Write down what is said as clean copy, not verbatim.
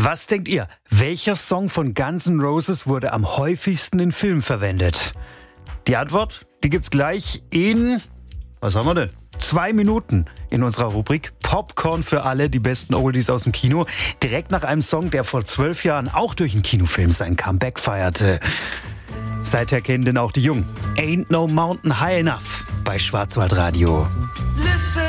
Was denkt ihr? Welcher Song von Guns N' Roses wurde am häufigsten in Filmen verwendet? Die Antwort, die gibt's gleich in, was haben wir denn? 2 Minuten in unserer Rubrik Popcorn für alle, die besten Oldies aus dem Kino. Direkt nach einem Song, der vor 12 Jahren auch durch einen Kinofilm sein Comeback feierte. Seither kennen den auch die Jungen. Ain't No Mountain High Enough bei Schwarzwaldradio.